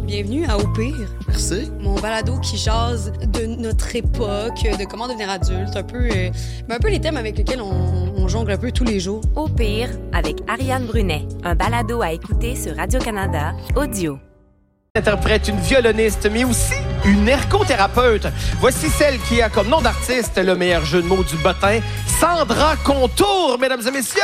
Bienvenue à Au pire. Merci. Mon balado qui jase de notre époque, de comment devenir adulte, un peu les thèmes avec lesquels on jongle un peu tous les jours. Au pire, avec Ariane Brunet, un balado à écouter sur Radio-Canada, audio. Interprète une violoniste, mais aussi une ergothérapeute. Voici celle qui a comme nom d'artiste le meilleur jeu de mots du bottin, Sandra Contour, mesdames et messieurs!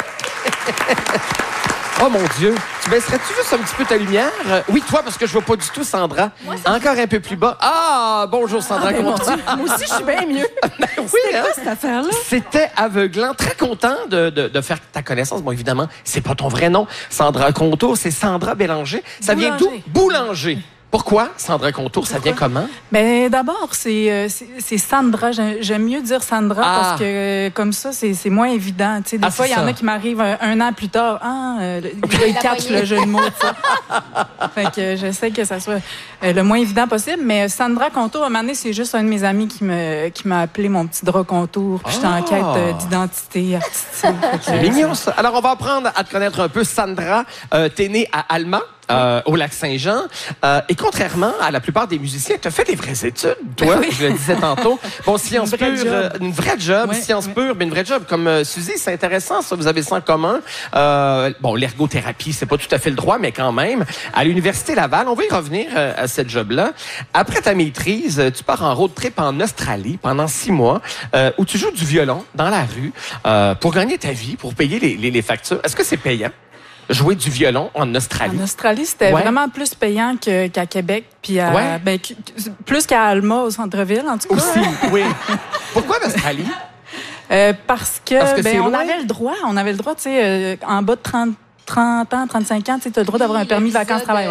Oh mon Dieu! Tu baisserais-tu juste un petit peu ta lumière? Oui, toi, parce que je vois pas du tout, Sandra. Moi, encore un peu plus bas. Ah, bonjour, Sandra Contour. Moi aussi, je suis bien mieux. Oui, C'était quoi cette affaire-là? C'était aveuglant. Très content de faire ta connaissance. Bon, évidemment, c'est pas ton vrai nom. Sandra Contour, c'est Sandra Bélanger. Ça vient d'où? Boulanger. Pourquoi, Sandra Contour? Ça vient comment? Ben d'abord, c'est Sandra. J'aime mieux dire Sandra parce que comme ça, c'est moins évident. Tu sais, des fois, il y en a qui m'arrivent un an plus tard. Ils catchent le jeu de mots. Fait que j'essaie que ça soit le moins évident possible. Mais Sandra Contour, à un moment donné, c'est juste un de mes amis qui m'a appelé mon petit drap contour. Puis j'étais en quête d'identité artistique. C'est mignon, ça. Alors, on va apprendre à te connaître un peu. Sandra, t'es née à Alma. Au Lac-Saint-Jean. Et contrairement à la plupart des musiciens, tu as fait des vraies études, toi, je le disais tantôt. Bon, sciences pures, une vraie job, sciences pures, mais une vraie job. Comme Suzy, c'est intéressant, ça, vous avez ça en commun. Bon, l'ergothérapie, c'est pas tout à fait le droit, mais quand même. À l'Université Laval, on va y revenir à cette job-là. Après ta maîtrise, tu pars en road trip en Australie pendant 6 mois, où tu joues du violon dans la rue pour gagner ta vie, pour payer les factures. Est-ce que c'est payant? Jouer du violon en Australie. En Australie, c'était vraiment plus payant qu'à Québec, puis plus qu'à Alma, au centre-ville, en tout cas. Aussi, oui. Pourquoi l'Australie? Parce que on avait le droit, tu sais, en bas de 30 ans, 35 ans, tu as le droit d'avoir un permis de vacances-travail.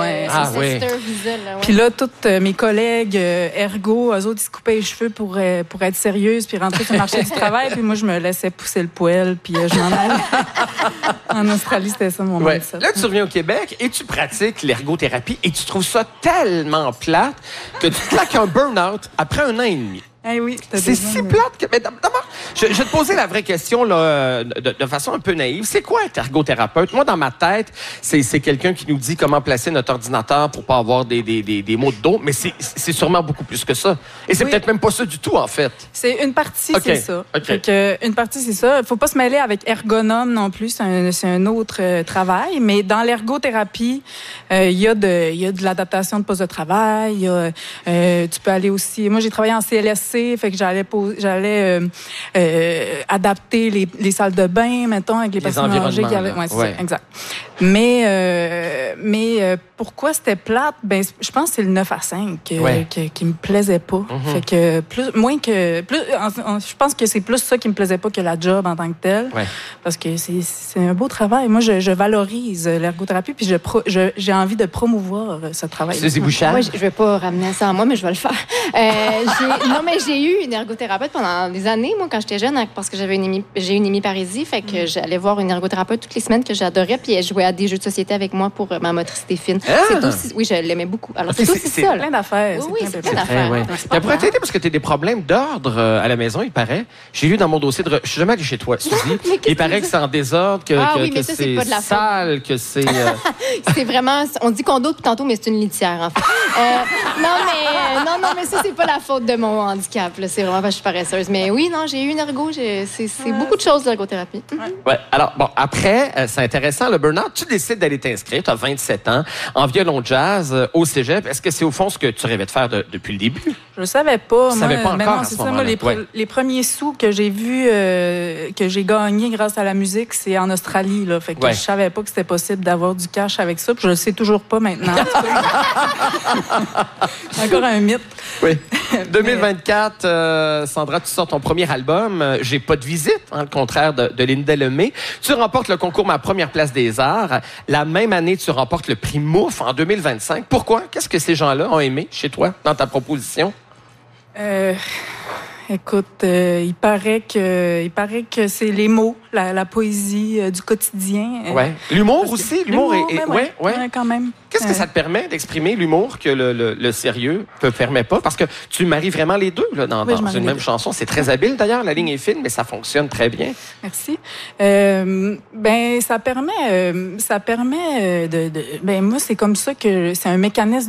Puis là, toutes mes collègues ergo, eux autres, ils se coupaient les cheveux pour être sérieuses puis rentrer sur le marché du travail. Puis moi, je me laissais pousser le poil puis je m'en allais. En Australie, c'était ça mon mindset. Là, tu reviens au Québec et tu pratiques l'ergothérapie et tu trouves ça tellement plate que tu te claques un burn-out après 1 an et demi. Oui, c'est si plate que... Mais d'abord, je vais te poser la vraie question là, de façon un peu naïve. C'est quoi être ergothérapeute? Moi, dans ma tête, c'est quelqu'un qui nous dit comment placer notre ordinateur pour pas avoir des maux de dos, mais c'est sûrement beaucoup plus que ça. Et c'est peut-être même pas ça du tout, en fait. C'est une partie, c'est ça. Une partie, c'est ça. Il faut pas se mêler avec ergonome non plus. C'est un autre travail. Mais dans l'ergothérapie, il y a de l'adaptation de poste de travail. Tu peux aller aussi... Moi, j'ai travaillé en CLSC. Fait que j'allais adapter les salles de bain, mettons, avec les personnes âgées qui avaient... C'est ça, exact. Mais pourquoi c'était plate? Ben, je pense que c'est le 9 à 5 qui me plaisait pas. Fait que je pense que c'est plus ça qui me plaisait pas que la job en tant que telle. Parce que c'est un beau travail. Moi, je valorise l'ergothérapie puis j'ai envie de promouvoir ce travail. Suzy Bouchard? Moi, je vais pas ramener ça à moi, mais je vais le faire. J'ai eu une ergothérapeute pendant des années, moi, quand j'étais jeune, parce que j'ai une hémiparisie. Fait que j'allais voir une ergothérapeute toutes les semaines que j'adorais, puis elle jouait à des jeux de société avec moi pour ma motricité fine. Oui, je l'aimais beaucoup. Alors, c'est ça. Plein d'affaires. Oui, c'est plein d'affaires. Ça pourrait t'aider parce que tu as des problèmes d'ordre à la maison, il paraît. J'ai lu dans mon dossier je suis jamais allé chez toi, Suzy. Il paraît que c'est en désordre, que c'est sale, que c'est... C'est vraiment... On dit condo depuis tantôt, mais c'est une litière, en fait. Non, mais ça, c'est pas la faute de mon handicap. Là. C'est vraiment parce que je suis paresseuse. Mais oui, non, j'ai eu une ergo. C'est beaucoup de choses, l'ergothérapie. Alors, bon, après, c'est intéressant, le burn-out. Tu décides d'aller t'inscrire, tu as 27 ans, en violon jazz au cégep. Est-ce que c'est au fond ce que tu rêvais de faire depuis le début? Je ne savais pas. Je ne savais pas encore à c'est ce ça, moment-là. Les premiers sous que j'ai vus, que j'ai gagnés grâce à la musique, c'est en Australie. Là. Fait que je savais pas que c'était possible d'avoir du cash avec ça. Puis je le sais toujours pas maintenant. Encore un mythe. Oui. 2024, Sandra, tu sors ton premier album, J'ai pas de visite, le contraire de Linda Lemay. Tu remportes le concours Ma première place des arts. La même année, tu remportes le prix Mouf en 2025. Pourquoi? Qu'est-ce que ces gens-là ont aimé chez toi, dans ta proposition? Écoute, il paraît que c'est les mots, la poésie du quotidien. L'humour aussi? L'humour quand même. Qu'est-ce que ça te permet d'exprimer l'humour que le sérieux ne permet pas? Parce que tu maries vraiment les deux là, dans une même chanson. C'est très habile d'ailleurs, la ligne est fine, mais ça fonctionne très bien. Merci. Ça permet moi, c'est comme ça que c'est un mécanisme